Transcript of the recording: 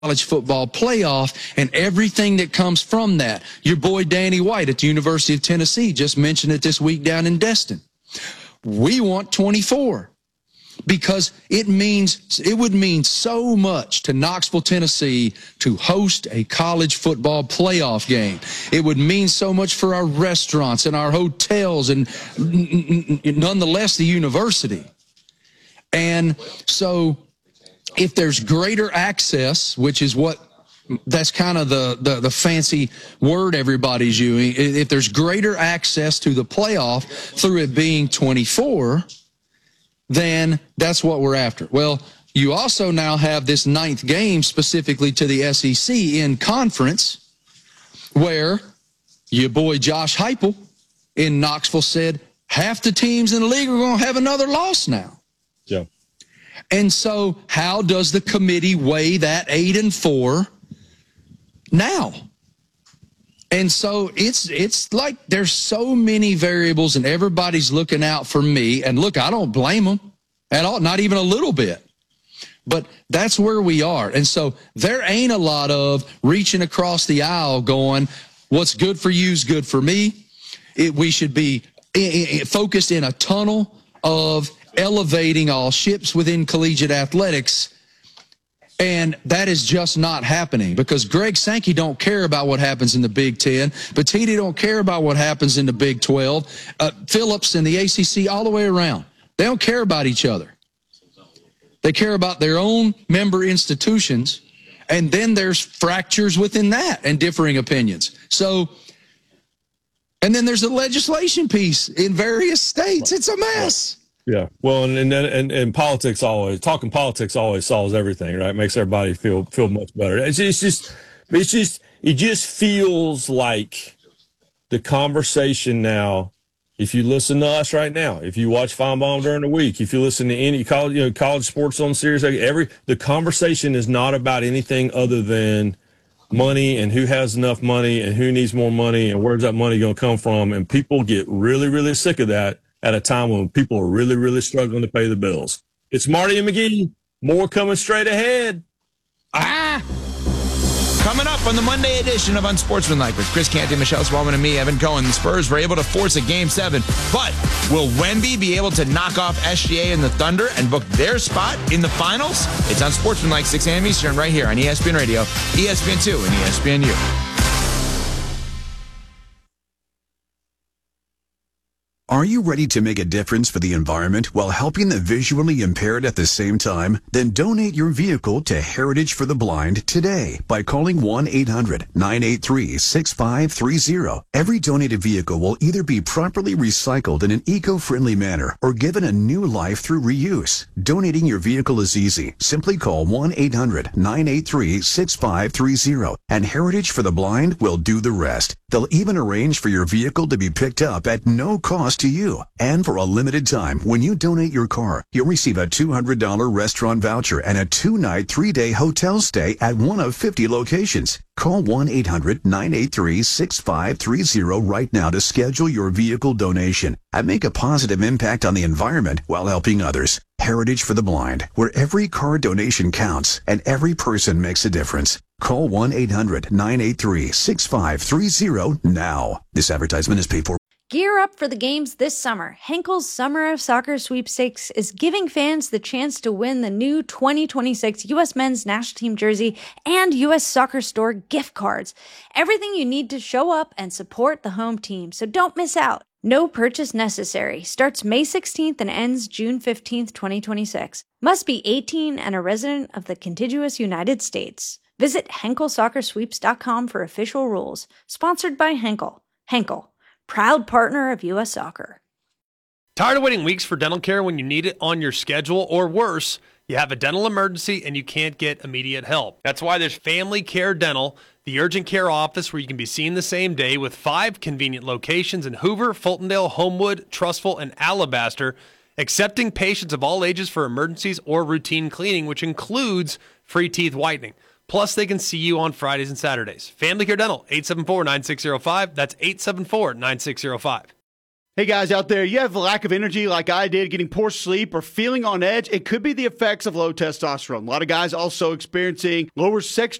college football playoff and everything that comes from that. Your boy Danny White at the University of Tennessee just mentioned it this week down in Destin. We want 24 because it would mean so much to Knoxville, Tennessee to host a college football playoff game. It would mean so much for our restaurants and our hotels and nonetheless the university. And so if there's greater access, which is that's kind of the fancy word everybody's using, if there's greater access to the playoff through it being 24, then that's what we're after. Well, you also now have this 9th game specifically to the SEC in conference where your boy Josh Heupel in Knoxville said half the teams in the league are going to have another loss now. Yeah. And so how does the committee weigh that 8 and 4 now? And so it's like there's so many variables and everybody's looking out for me. And look, I don't blame them at all, not even a little bit. But that's where we are. And so there ain't a lot of reaching across the aisle going, what's good for you is good for me. We should be focused in a tunnel of elevating all ships within collegiate athletics, and that is just not happening because Greg Sankey don't care about what happens in the Big Ten. Petitti don't care about what happens in the Big 12. Phillips and the ACC all the way around. They don't care about each other. They care about their own member institutions, and then there's fractures within that and differing opinions. So, and then there's the legislation piece in various states. It's a mess. Yeah, well, and politics always solves everything, right? Makes everybody feel much better. It just feels like the conversation now. If you listen to us right now, if you watch Feinbaum during the week, if you listen to any college sports on Sirius, the conversation is not about anything other than money and who has enough money and who needs more money and where's that money going to come from, and people get really, really sick of that at a time when people are really, really struggling to pay the bills. It's Marty and McGee. More coming straight ahead. Coming up on the Monday edition of Unsportsmanlike with Chris Canty, Michelle Spallman, and me, Evan Cohen. The Spurs were able to force a Game 7, but will Wemby be able to knock off SGA and the Thunder and book their spot in the finals? It's Unsportsmanlike, 6 a.m. Eastern, right here on ESPN Radio, ESPN2, and ESPNU. Are you ready to make a difference for the environment while helping the visually impaired at the same time? Then donate your vehicle to Heritage for the Blind today by calling 1-800-983-6530. Every donated vehicle will either be properly recycled in an eco-friendly manner or given a new life through reuse. Donating your vehicle is easy. Simply call 1-800-983-6530 and Heritage for the Blind will do the rest. They'll even arrange for your vehicle to be picked up at no cost to you. And for a limited time, when you donate your car, you'll receive a $200 restaurant voucher and a 2-night, 3-day hotel stay at one of 50 locations. Call 1-800-983-6530 right now to schedule your vehicle donation and make a positive impact on the environment while helping others. Heritage for the Blind, where every car donation counts and every person makes a difference. Call 1-800-983-6530 now. This advertisement is paid for. Gear up for the games this summer. Henkel's Summer of Soccer Sweepstakes is giving fans the chance to win the new 2026 U.S. Men's National Team jersey and U.S. Soccer Store gift cards. Everything you need to show up and support the home team, so don't miss out. No purchase necessary. Starts May 16th and ends June 15th, 2026. Must be 18 and a resident of the contiguous United States. Visit HenkelSoccerSweeps.com for official rules. Sponsored by Henkel. Henkel, proud partner of U.S. Soccer. Tired of waiting weeks for dental care when you need it on your schedule, or worse, you have a dental emergency and you can't get immediate help? That's why there's Family Care Dental, the urgent care office where you can be seen the same day with 5 convenient locations in Hoover, Fultondale, Homewood, Trussville, and Alabaster, accepting patients of all ages for emergencies or routine cleaning, which includes free teeth whitening. Plus, they can see you on Fridays and Saturdays. Family Care Dental, 874-9605. That's 874-9605. Hey guys out there, you have a lack of energy like I did, getting poor sleep or feeling on edge. It could be the effects of low testosterone. A lot of guys also experiencing lower sex